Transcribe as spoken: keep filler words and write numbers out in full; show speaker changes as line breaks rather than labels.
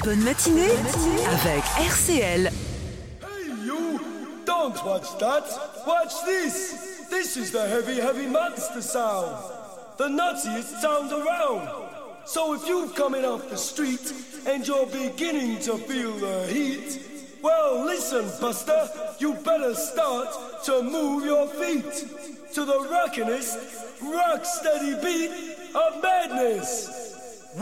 bonne matinée avec R C L.
Hey you, don't watch that, watch this. This is the heavy, heavy monster sound. The nuttiest sound around. So if you're coming off the street and you're beginning to feel the heat, well listen buster, you better start to move your feet to the rockinest, rock steady beat of madness.